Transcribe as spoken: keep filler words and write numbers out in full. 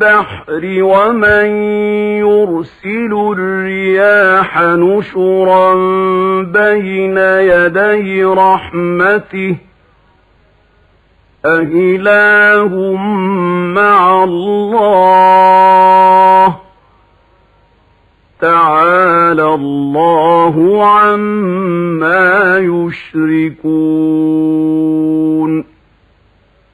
البحر ومن يرسل الرياح نشرا بين يدي رحمته أإله مع الله تعالى الله عما يشركون